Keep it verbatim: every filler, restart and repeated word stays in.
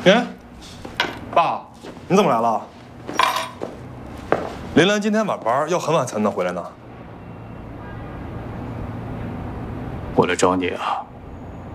哎，爸，你怎么来了？林兰今天晚班，要很晚才能回来呢。 我来找你啊。